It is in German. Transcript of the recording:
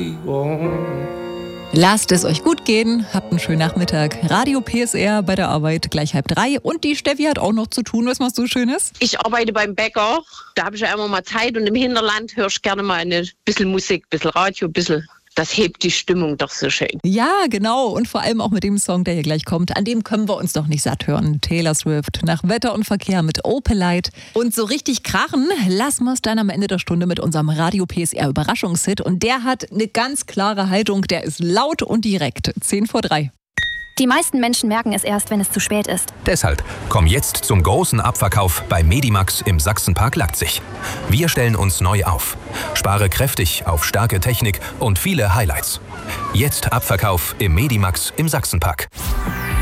we go home. Lasst es euch gut gehen, habt einen schönen Nachmittag. Radio PSR bei der Arbeit gleich 2:30 und die Steffi hat auch noch zu tun. Was machst du Schönes? Ich arbeite beim Bäcker, da habe ich ja immer mal Zeit und im Hinterland höre ich gerne mal ein bisschen Musik, ein bisschen Radio, ein bisschen. Das hebt die Stimmung doch so schön. Ja, genau. Und vor allem auch mit dem Song, der hier gleich kommt. An dem können wir uns doch nicht satt hören. Taylor Swift nach Wetter und Verkehr mit Opelite. Und so richtig krachen lassen wir es dann am Ende der Stunde mit unserem Radio PSR Überraschungshit. Und der hat eine ganz klare Haltung. Der ist laut und direkt. 2:50. Die meisten Menschen merken es erst, wenn es zu spät ist. Deshalb komm jetzt zum großen Abverkauf bei Medimax im Sachsenpark Leipzig. Wir stellen uns neu auf. Spare kräftig auf starke Technik und viele Highlights. Jetzt Abverkauf im Medimax im Sachsenpark.